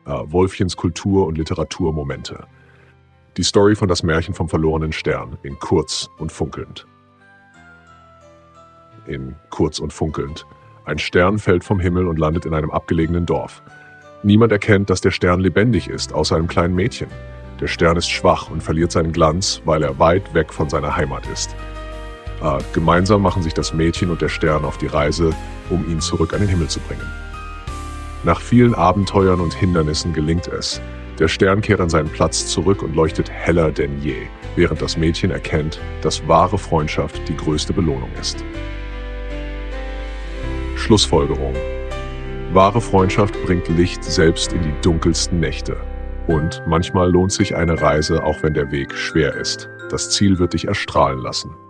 Wolfchens Kultur- und Literaturmomente. Die Story von Das Märchen vom verlorenen Stern in Kurz und Funkelnd. In Kurz und Funkelnd. Ein Stern fällt vom Himmel und landet in einem abgelegenen Dorf. Niemand erkennt, dass der Stern lebendig ist, außer einem kleinen Mädchen. Der Stern ist schwach und verliert seinen Glanz, weil er weit weg von seiner Heimat ist. Gemeinsam machen sich das Mädchen und der Stern auf die Reise, um ihn zurück an den Himmel zu bringen. Nach vielen Abenteuern und Hindernissen gelingt es. Der Stern kehrt an seinen Platz zurück und leuchtet heller denn je, während das Mädchen erkennt, dass wahre Freundschaft die größte Belohnung ist. Schlussfolgerung: Wahre Freundschaft bringt Licht selbst in die dunkelsten Nächte. Und manchmal lohnt sich eine Reise, auch wenn der Weg schwer ist. Das Ziel wird dich erstrahlen lassen.